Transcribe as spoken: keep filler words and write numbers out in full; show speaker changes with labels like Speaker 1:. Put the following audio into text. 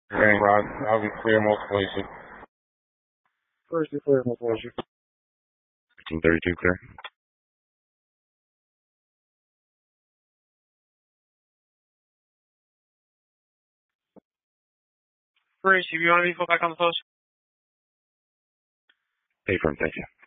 Speaker 1: Okay, Rod, I'll be clear most places.
Speaker 2: First, you clear most places.
Speaker 3: fifteen thirty-two clear.
Speaker 4: Grace, if you want to be put back on the post.
Speaker 3: Pay for him, thank you.